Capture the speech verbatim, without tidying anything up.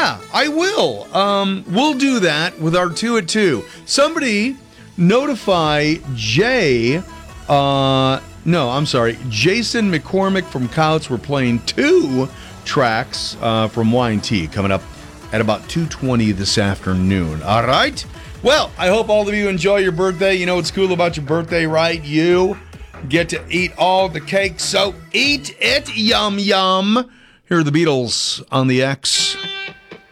Yeah, I will. Um, we'll do that with our two at two. Somebody notify Jay. Uh, no, I'm sorry. Jason McCormick from Couts. We're playing two tracks uh, from Y and T coming up at about two twenty this afternoon. All right? Well, I hope all of you enjoy your birthday. You know what's cool about your birthday, right? You get to eat all the cake, so eat it. Yum, yum. Here are the Beatles on the X.